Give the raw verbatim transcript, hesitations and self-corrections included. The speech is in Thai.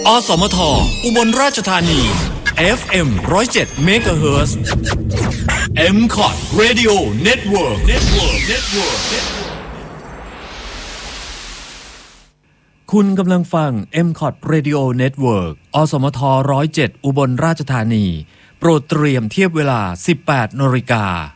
อสมทอุบลราชธานี เอฟ เอ็ม หนึ่งศูนย์เจ็ด เมกะเฮิรตซ์ เอ็ม คอท Radio Network Network Network คุณกำลังฟัง เอ็ม คอท Radio Network อสมทหนึ่งศูนย์เจ็ดอุบลราชธานีโปรดเตรียมเทียบเวลา สิบแปดนาฬิกา